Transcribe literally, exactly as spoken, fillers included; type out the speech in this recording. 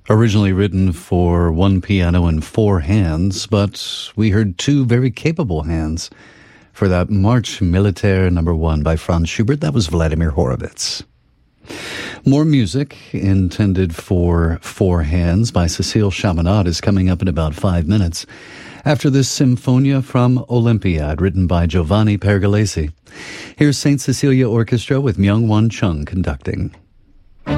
Originally written for one piano and four hands, but we heard two very capable hands for that March Militaire number one by Franz Schubert. That was Vladimir Horowitz. More music intended for four hands by Cécile Chaminade is coming up in about five minutes. After this Symphonia from Olympiad, written by Giovanni Pergolesi. Here's Saint Cecilia Orchestra with Myung-Whun Chung conducting.